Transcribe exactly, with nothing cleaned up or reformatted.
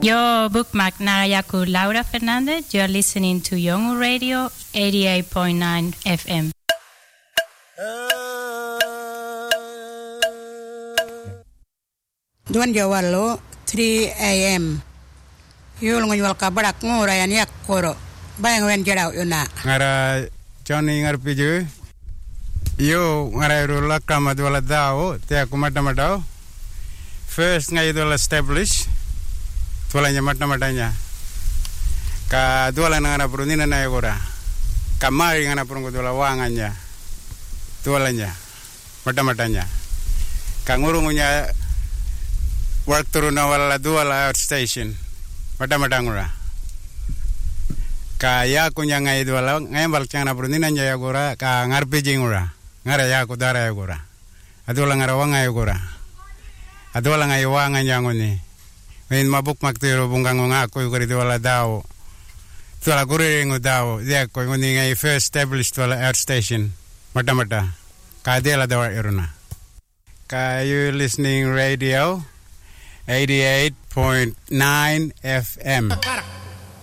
Yo bookmark Narayaku Laura Fernandez. You're listening to Yongu Radio eighty-eight point nine F M. Duan Jawalo three a.m. Yul ngonyol kabarak ngurayan yak koro. Bayang wen jaraw yuna. Ngara Johnny ngar piju. Yo ngara rula kama dwala dao te aku mata matao. First ngai dwala establish. Dwala nya mata matanya. Ka dwala ngara prunina na yagora. Kamari ngara prungu dwala wanganya. Dwala nya mata matanya. Ka ngurungunya work through na wala dwala outstation. Mata matangura. Ka ya kunya ngai dwala ngai balchana prunina nya yagora ka ngarpe jingura. Ngara ya ku dara yagora. Adola ngara wanga yagora. Adola ngai wanga nyangoni. Wen mabuk maktiro bungango ngako yugori dwala dao. Dwala kuriringo dao. Dia ko ngoni ngai first established dwala outstation. Mata mata. Ka dela dawa iruna. Ka you listening radio eighty-eight point nine F M.